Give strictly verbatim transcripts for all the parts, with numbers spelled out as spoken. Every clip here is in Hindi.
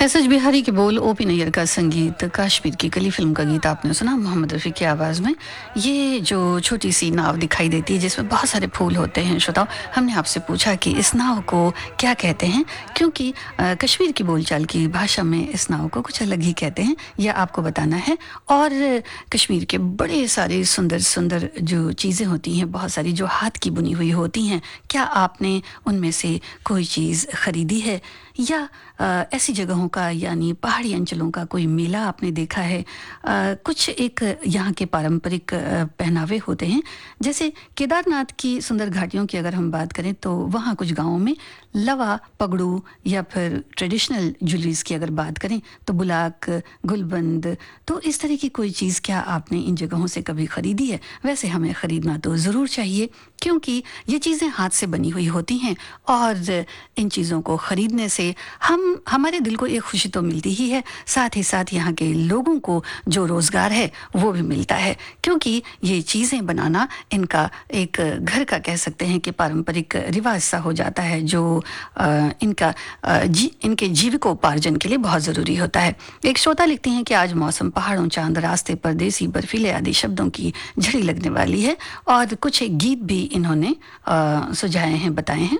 एस एच बिहारी के बोल, ओ पी नैयर का संगीत, कश्मीर की कली फिल्म का गीत आपने सुना मोहम्मद रफ़ी की आवाज़ में। ये जो छोटी सी नाव दिखाई देती है जिसमें बहुत सारे फूल होते हैं श्रोताओ, हमने आपसे पूछा कि इस नाव को क्या कहते हैं, क्योंकि अ, कश्मीर की बोलचाल की भाषा में इस नाव को कुछ अलग ही कहते हैं, यह आपको बताना है। और कश्मीर के बड़े सारे सुंदर सुंदर जो चीज़ें होती हैं, बहुत सारी जो हाथ की बुनी हुई होती हैं, क्या आपने उनमें से कोई चीज़ ख़रीदी है, या अ, ऐसी जगहों का यानी पहाड़ी अंचलों का कोई मेला आपने देखा है। अ, कुछ एक यहाँ के पारंपरिक अ, पहनावे होते हैं, जैसे केदारनाथ की सुंदर घाटियों की अगर हम बात करें तो वहाँ कुछ गांवों में लवा पगड़ू, या फिर ट्रेडिशनल ज्वेलरीज की अगर बात करें तो बुलाक, गुलबंद, तो इस तरह की कोई चीज़ क्या आपने इन जगहों से कभी ख़रीदी है? वैसे हमें ख़रीदना तो ज़रूर चाहिए, क्योंकि ये चीज़ें हाथ से बनी हुई होती हैं, और इन चीज़ों को ख़रीदने से हम हमारे दिल को एक खुशी तो मिलती ही है, साथ ही साथ यहाँ के लोगों को जो रोज़गार है वो भी मिलता है, क्योंकि ये चीज़ें बनाना इनका एक घर का कह सकते हैं कि पारंपरिक रिवाज सा हो जाता है, जो अ, इनका अ, जी इनके जीविकोपार्जन के लिए बहुत ज़रूरी होता है। एक श्रोता लिखते हैं कि आज मौसम, पहाड़ों, चांद, रास्ते, परदेसी, बर्फीले आदि शब्दों की झड़ी लगने वाली है, और कुछ एक गीत भी इन्होंने अ, सुझाए हैं, बताए हैं।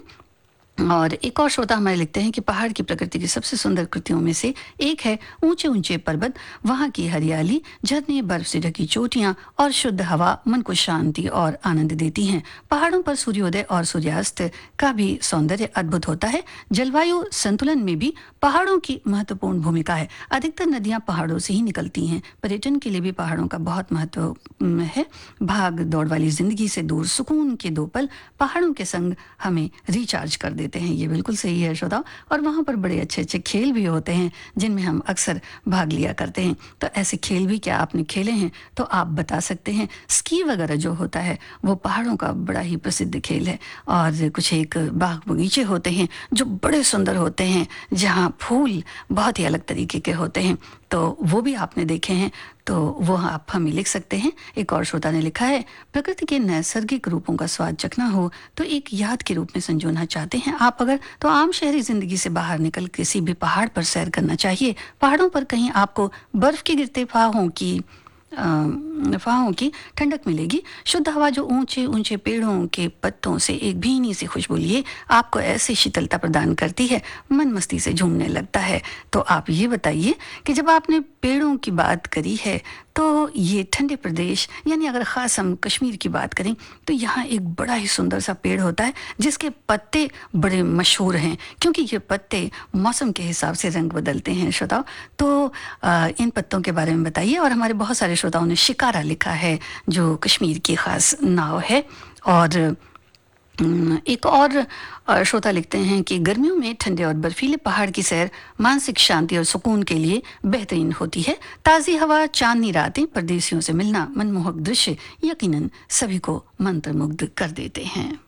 और एक और श्रोता हमारे लिखते हैं कि पहाड़ की प्रकृति की सबसे सुंदर कृतियों में से एक है ऊंचे ऊंचे पर्वत, वहाँ की हरियाली, झरने, बर्फ से ढकी चोटियाँ और शुद्ध हवा मन को शांति और आनंद देती हैं। पहाड़ों पर सूर्योदय और सूर्यास्त का भी सौंदर्य अद्भुत होता है। जलवायु संतुलन में भी पहाड़ों की महत्वपूर्ण भूमिका है। अधिकतर नदियाँ पहाड़ों से ही निकलती हैं। पर्यटन के लिए भी पहाड़ों का बहुत महत्व अम, है। भाग दौड़ वाली जिंदगी से दूर सुकून के दो पल पहाड़ों के संग हमें रिचार्ज कर देते हैं। ये बिल्कुल सही है श्रोता। और वहाँ पर बड़े अच्छे अच्छे खेल भी होते हैं जिनमें हम अक्सर भाग लिया करते हैं। तो ऐसे खेल भी क्या आपने खेले हैं तो आप बता सकते हैं। स्की वगैरह जो होता है वो पहाड़ों का बड़ा ही प्रसिद्ध खेल है। और कुछ एक बाग बगीचे होते हैं जो बड़े सुंदर होते हैं, जहाँ फूल बहुत ही अलग तरीके के होते हैं, तो वो भी आपने देखे हैं, तो वो आप हमें लिख सकते हैं। एक और श्रोता ने लिखा है, प्रकृति के नैसर्गिक रूपों का स्वाद चखना हो तो एक याद के रूप में संजोना चाहते हैं आप अगर, तो आम शहरी जिंदगी से बाहर निकल किसी भी पहाड़ पर सैर करना चाहिए। पहाड़ों पर कहीं आपको बर्फ के गिरते फाहों की अ, फाहों की ठंडक मिलेगी। शुद्ध हवा जो ऊंचे ऊंचे पेड़ों के पत्तों से एक भीनी सी खुशबू लिए आपको ऐसी शीतलता प्रदान करती है, मन मस्ती से झूमने लगता है। तो आप ये बताइए कि जब आपने पेड़ों की बात करी है तो ये ठंडे प्रदेश, यानी अगर ख़ास हम कश्मीर की बात करें तो यहाँ एक बड़ा ही सुंदर सा पेड़ होता है जिसके पत्ते बड़े मशहूर हैं, क्योंकि ये पत्ते मौसम के हिसाब से रंग बदलते हैं श्रोताओ। तो अ, इन पत्तों के बारे में बताइए। और हमारे बहुत सारे श्रोताओं ने शिकारा लिखा है जो कश्मीर की ख़ास नाव है। और अम, एक और अ, श्रोता लिखते हैं कि गर्मियों में ठंडे और बर्फीले पहाड़ की सैर मानसिक शांति और सुकून के लिए बेहतरीन होती है। ताज़ी हवा, चांदनी रातें, परदेसियों से मिलना, मनमोहक दृश्य यकीनन सभी को मंत्रमुग्ध कर देते हैं।